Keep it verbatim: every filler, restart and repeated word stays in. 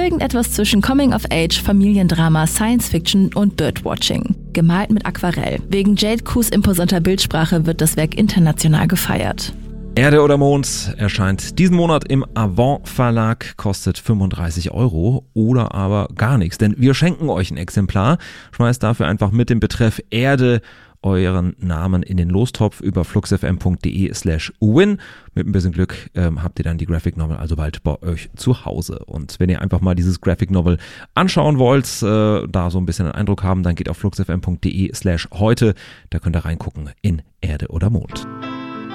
Irgendetwas zwischen Coming of Age, Familiendrama, Science Fiction und Birdwatching. Gemalt mit Aquarell. Wegen Jade Kus imposanter Bildsprache wird das Werk international gefeiert. Erde oder Mond erscheint diesen Monat im Avant Verlag, kostet fünfunddreißig Euro oder aber gar nichts, denn wir schenken euch ein Exemplar. Schmeißt dafür einfach mit dem Betreff Erde euren Namen in den Lostopf über fluxfm.de slash win. Mit ein bisschen Glück ähm, habt ihr dann die Graphic Novel also bald bei euch zu Hause. Und wenn ihr einfach mal dieses Graphic Novel anschauen wollt, äh, da so ein bisschen einen Eindruck haben, dann geht auf fluxfm.de slash heute. Da könnt ihr reingucken in Erde oder Mond.